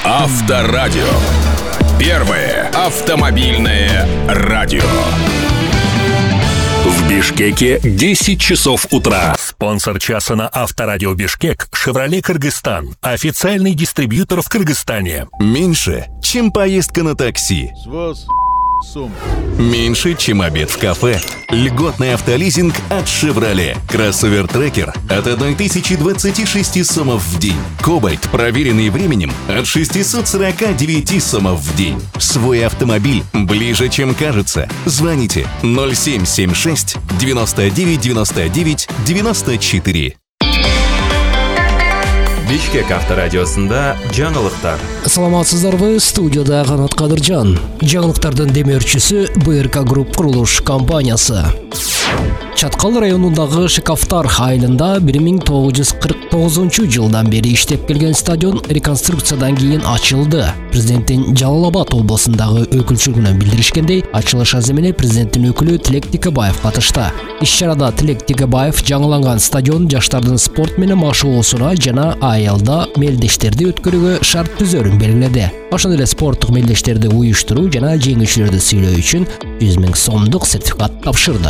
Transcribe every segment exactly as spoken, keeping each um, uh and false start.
Авторадио. Первое автомобильное радио. В Бишкеке десять часов утра. Спонсор часа на Авторадио Бишкек — «Шевроле Кыргызстан», официальный дистрибьютор в Кыргызстане. Меньше, чем поездка на такси. Меньше, чем обед в кафе. Льготный автолизинг от «Шевроле». Кроссовер Трекер от тысячи двадцати шести сомов в день. Кобальт, проверенный временем, от шестисот сорока девяти сомов в день. Свой автомобиль ближе, чем кажется. Звоните ноль семь семь шесть девяносто девять девяносто девять девяносто четыре. Бишкек авторадиосында жаңылыктар. Саламатсыздарбы, студияда Канат Кадыржан. Жаңылыктардын демеушүсү бэ эр ка Групп курулуш компаниясы. Чаткал районундагы Шыкафтар айылында бир миң тогуз жүз кырк тогузунчу жылдан бери иштеп келген стадион реконструкциядан кийин ачылды. Президенттин Жалал Абад облусундагы өкүлчүлүгүнөн билдиришкендей, ачылыш аземине президенттин өкүлү Тилек Текебаев катышты. Иш-чарада Тилек Текебаев жаңыланган стадион жаштардын спорт менен машыгуусуна жана айылда мелдештерди өткөрүүгө шарт түзөрүн белгиледи. Ошондой эле спорттук мелдештерди уюштуруу жана жеңүүчүлөрдү сыйлоо үчүн жүз миң сомдук сертификат тапшырды.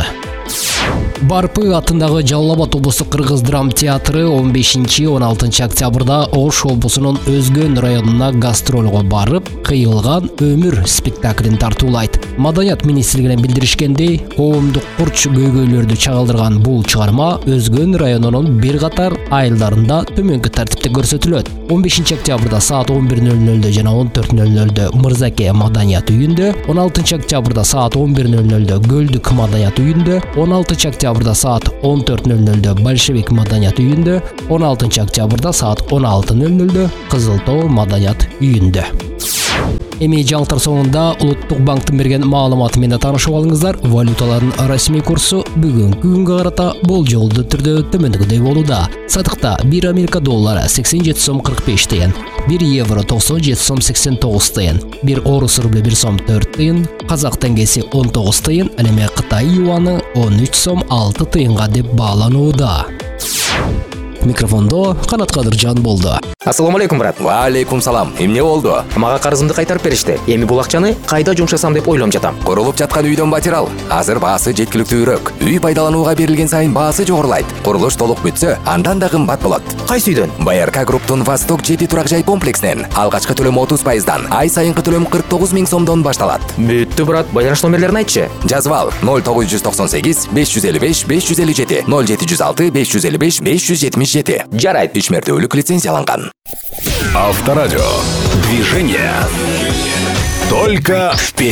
Барпы атындагы Жалал Абад облустук кыргыз драм театры он бешинчи — он алтынчы октябрда Ош облусунун Өзгөн районуна гастролго барып, кыйылган өмүр спектаклин тартуулайт. Маданият министрлигинен билдиришкендей, коомдук курч көйгөйлөрдү чагылдырган бул чыгарма Өзгөн районунун бир катар айылдарында төмөнкү тартипте көрсөтүлөт. он бешинчи октябрда саат он бир ноль нольдө жана он төрт ноль нольдө Мырзаке маданият үйүндө, он алтынчы октябрда саат он бир ноль нольдө Көлдүк маданият үйүндө, он алтынчы октябрда саат он төрт ноль нольдө Большевик маданият үйүндө, он алтынчы октябрда саат он алты ноль нольдө Кызыл Тоо маданият үйүндө. Эми жаңылыктар соңунда Улуттук банктын берген маалыматы менен таанышып алыңыздар. Валюталардын расмий курсу бүгүнкү күнгө карата болжолдуу түрдө төмөндөгүдөй болууда. Сатыкта бир Америка доллары сексен жети сом кырк беш тыйын, бир евро токсон жети сом сексен тогуз тыйын, бир орус рубль бир сом төрт тыйын, казак теңгеси он тогуз тыйын, ал эми Кытай юаны он үч сом алты тыйынга деп бааланууда. Микрофондо Канат Кадыржан болду. Ассаламу алейкум, брат. Ва алейкум салам. Эмне болду? Мага карызымды кайтарып беришти. Эми бул акчаны кайда жумшасам деп ойлоп жатам. Курулуп жаткан үйдөн батирал. Азыр баасы жеткиликтүүрөөк. Үй пайдаланууга берилген сайын баасы жогорулайт. Курулуш толук бүтсө, андан да кымбат болот. Кайсы үйдөн? бэ эр ка Групптун Восток жети турак жай комплекснен алгачкы төлөм отуз пайыздан, ай сайынкы төлөм кырк тогуз миң сомдон башталат. Бүттү, брат. Байланыш номерлерин айтчы. Жазып ал: ноль тогуз жүз токсон сегиз беш жүз элүү беш беш жүз элүү жети, ноль жети жүз алты беш жүз элүү беш беш жүз жетимиш жети. Жарайт. Үч мертөлүк лицензияланган. Авторадио. Движение только вперед.